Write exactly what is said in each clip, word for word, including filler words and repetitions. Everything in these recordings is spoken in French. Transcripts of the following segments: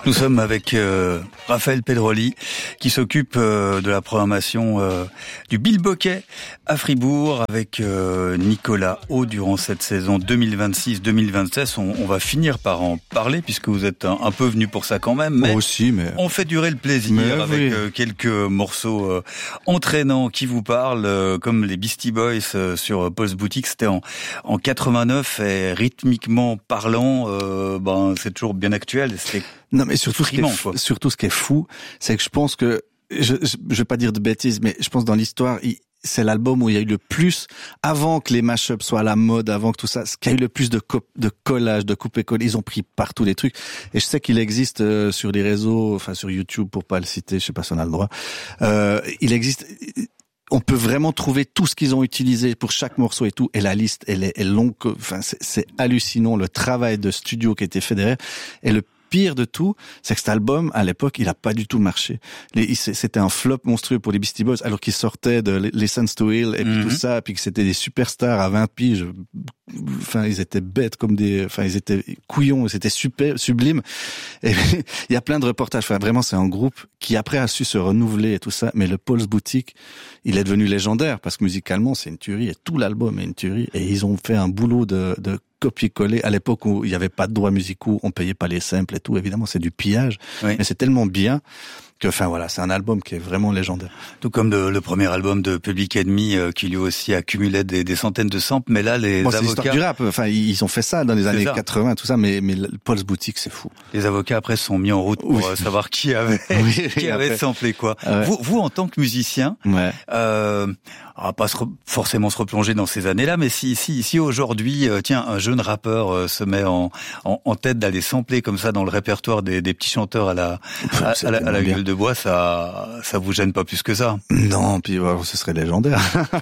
Nous sommes avec euh, Raphaël Pedroli qui s'occupe euh, de la programmation euh, du Bilboquet à Fribourg avec euh, Nicolas Haut durant cette saison deux mille vingt-six deux mille vingt-sept. On, on va finir par en parler puisque vous êtes un, un peu venu pour ça quand même. Mais aussi, mais on fait durer le plaisir mais avec oui. euh, quelques morceaux euh, entraînants qui vous parlent, euh, comme les Beastie Boys euh, sur Paul's Boutique. C'était en, en quatre-vingt-neuf et rythmiquement parlant, euh, ben c'est toujours bien actuel. C'était Non, mais surtout ce, qui est, Frimant, f- surtout ce qui est fou, c'est que je pense que, je, je, je vais pas dire de bêtises, mais je pense dans l'histoire, il, c'est l'album où il y a eu le plus, avant que les mashups soient à la mode, avant que tout ça, ce qu'il y a eu le plus de, co- de collage, de couper-coller. Ils ont pris partout les trucs. Et je sais qu'il existe euh, sur les réseaux, enfin sur YouTube, pour pas le citer, je sais pas si on a le droit. Euh, il existe... On peut vraiment trouver tout ce qu'ils ont utilisé pour chaque morceau et tout. Et la liste, elle est, elle est longue. Enfin, c'est, c'est hallucinant le travail de studio qui a été fait derrière. Et le pire de tout, c'est que cet album, à l'époque, il a pas du tout marché. Les, c'était un flop monstrueux pour les Beastie Boys, alors qu'ils sortaient de Listen to Heal et puis Mm-hmm. tout ça, puis que c'était des superstars à vingt piges. Enfin, ils étaient bêtes comme des, enfin, ils étaient couillons, c'était super, sublime. Et il y a plein de reportages. Enfin, vraiment, c'est un groupe qui après a su se renouveler et tout ça. Mais le Paul's Boutique, il est devenu légendaire parce que musicalement, c'est une tuerie et tout l'album est une tuerie. Et ils ont fait un boulot de, de copier-coller à l'époque où il n'y avait pas de droits musicaux, on payait pas les samples et tout. Évidemment, c'est du pillage. Oui. Mais c'est tellement bien que, enfin voilà, c'est un album qui est vraiment légendaire. Tout comme de, le premier album de Public Enemy euh, qui lui aussi accumulait des, des centaines de samples, mais là les Bon, c'est avocats, l'histoire du rap. Enfin, ils ont fait ça dans les années ça. quatre-vingts, tout ça. Mais mais le Paul's Boutique, c'est fou. les avocats après se sont mis en route pour Oui. euh, savoir qui avait Oui, qui avait après. samplé quoi. Ah ouais. Vous, vous en tant que musicien, Ouais. euh, on va pas se re- forcément se replonger dans ces années-là, mais si si si aujourd'hui, euh, tiens, un jeune rappeur euh, se met en, en en tête d'aller sampler comme ça dans le répertoire des, des petits chanteurs à la à, à la, à la gueule de bois, ça ça vous gêne pas plus que ça? Non, puis ouais, ce serait légendaire.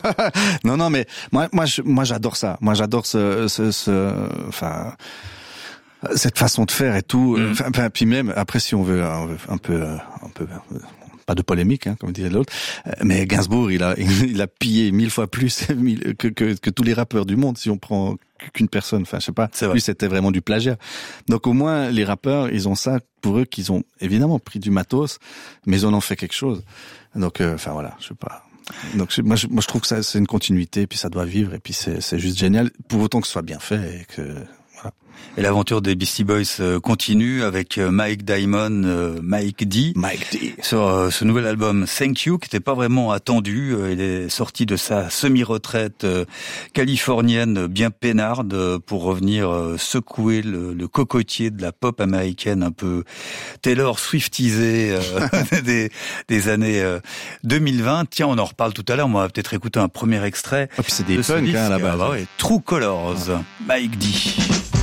non, non, mais moi, moi, je, moi, j'adore ça. Moi, j'adore ce, ce, ce, enfin, cette façon de faire et tout. Mm. Enfin, enfin, puis même après, si on veut, on veut un peu, un peu. Pas de polémique, hein, comme disait l'autre. Mais Gainsbourg, il a, il a pillé mille fois plus que, que, que tous les rappeurs du monde. Si on prend qu'une personne, enfin, je sais pas. Lui, c'était vraiment du plagiat. Donc, au moins, les rappeurs, ils ont ça pour eux, qu'ils ont évidemment pris du matos, mais ils en ont fait quelque chose. Donc, euh, enfin voilà, je sais pas. Donc, moi, je, moi, je trouve que ça, c'est une continuité, puis ça doit vivre, et puis c'est, c'est juste génial, pour autant que ce soit bien fait et que. Voilà. Et l'aventure des Beastie Boys euh, continue avec euh, Mike Diamond, euh, Mike D. Mike D. Sur euh, ce nouvel album Thank You, qui n'était pas vraiment attendu. Euh, il est sorti de sa semi-retraite euh, californienne bien peinarde euh, pour revenir euh, secouer le, le cocotier de la pop américaine un peu Taylor Swiftisée euh, des, des années euh, deux mille vingt. Tiens, on en reparle tout à l'heure. On va peut-être écouter un premier extrait. Oh, puis c'est des de ce punks, disque. hein, à la base. Ah bah ouais, True Colors, Mike D.